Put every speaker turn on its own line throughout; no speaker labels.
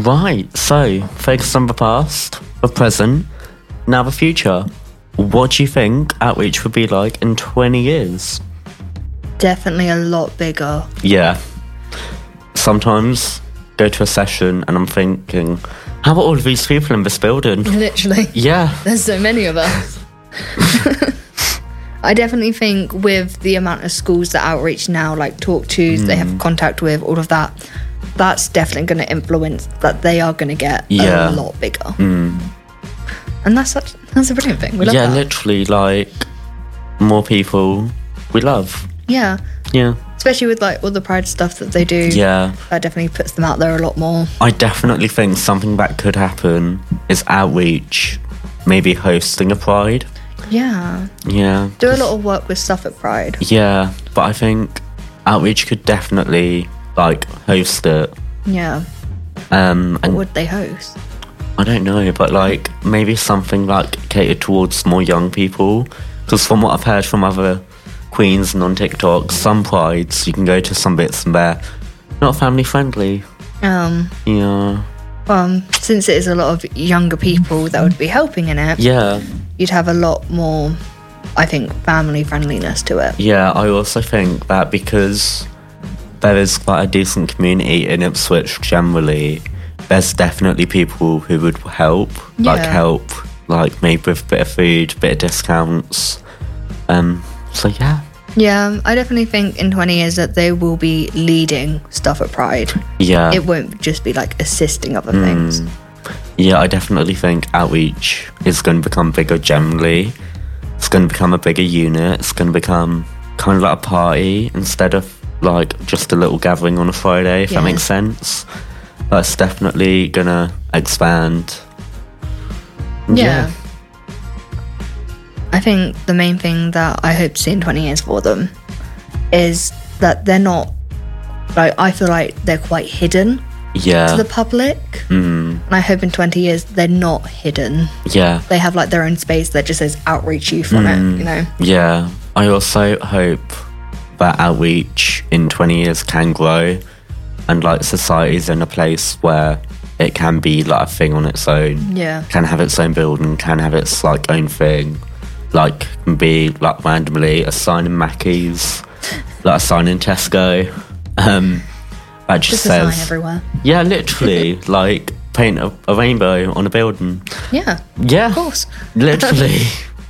Right, so focus on the past, the present, now the future. What do you think outreach would be like in 20 years?
Definitely a lot bigger.
Yeah. Sometimes go to a session and I'm thinking, how are all of these people in this building?
Literally.
Yeah.
There's so many of us. I definitely think with the amount of schools that outreach now, like talk to, they have contact with, all of that, that's definitely going to influence that they are going to get a lot bigger. And that's a brilliant thing. We love that.
Literally, like, more people we love.
Yeah.
Yeah.
Especially with like all the Pride stuff that they do.
Yeah.
That definitely puts them out there a lot more.
I definitely think something that could happen is outreach, maybe hosting a Pride.
Yeah.
Yeah.
Do a lot of work with stuff at Pride.
Yeah, but I think outreach could definitely, like, host it.
Yeah.
And
What would they host?
I don't know, but, like, maybe something, like, catered towards more young people. Because from what I've heard from other queens and on TikTok, some Prides, you can go to some bits and they're not family friendly. Yeah.
Since it is a lot of younger people that would be helping in it,
Yeah.
you'd have a lot more, I think, family friendliness to it.
Yeah, I also think that because there is quite a decent community in Ipswich generally, there's definitely people who would help,
Yeah.
like maybe with a bit of food, bit of discounts. So yeah.
Yeah, I definitely think in 20 years that they will be leading stuff at Pride.
Yeah.
It won't just be like assisting other things.
Yeah, I definitely think outreach is going to become bigger generally. It's going to become a bigger unit. It's going to become kind of like a party instead of like just a little gathering on a Friday, if that makes sense. That's definitely going to expand.
Yeah. I think the main thing that I hope to see in 20 years for them is that they're not, like, I feel like they're quite hidden
Yeah.
to the public. And I hope in 20 years they're not hidden.
Yeah.
They have like their own space that just says outreach youth on it, you know?
Yeah. I also hope that outreach in 20 years can grow and like society's in a place where it can be like a thing on its own.
Yeah.
Can have its own building, can have its like own thing. Like can be like randomly a sign in Mackey's, like a sign in Tesco. That just
a
says
sign everywhere.
Yeah, literally. Like paint a rainbow on a building.
Yeah.
Yeah.
Of course.
Literally.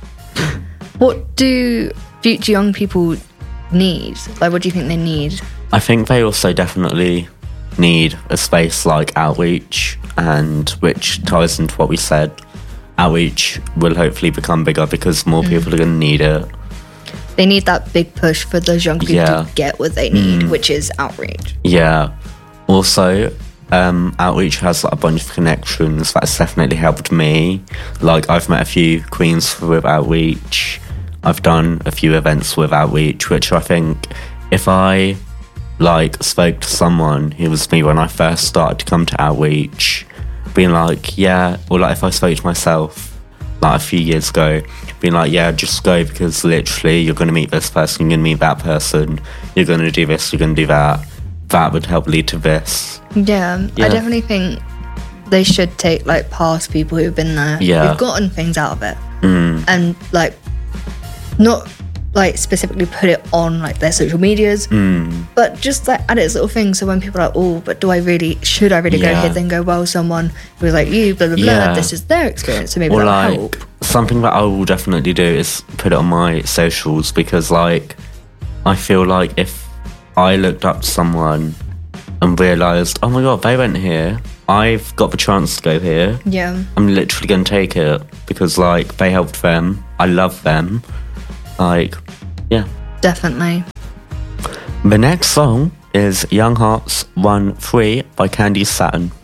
What do future young people need? Like, what do you think they need?
I think they also definitely need a space like outreach, and which ties into what we said. Outreach will hopefully become bigger because more people are going to need it.
They need that big push for those young people to get what they need, which is outreach.
Yeah. Also, outreach has like a bunch of connections that's definitely helped me. Like, I've met a few queens with outreach. I've done a few events with outreach, which I think if I like spoke to someone who was me when I first started to come to outreach, being like, yeah, or like if I spoke to myself like a few years ago, being like, yeah, just go because literally you're going to meet this person, you're going to meet that person, you're going to do this, you're going to do that. That would help lead to this.
Yeah, I definitely think they should take like past people who've been there, who've gotten things out of it, and like not like specifically put it on like their social medias, but just like add it as little things. So when people are like, oh, but should I really go here? Then go, well, someone who was like you, blah blah blah. This is their experience, so maybe
or
that'll
like,
help.
Something that I will definitely do is put it on my socials, because like I feel like if I looked up to someone and realised, oh my god, they went here, I've got the chance to go here.
Yeah,
I'm literally going to take it because like they helped them. I love them. Like, yeah.
definitely.
The next song is Young Hearts Run Free by Candy Saturn.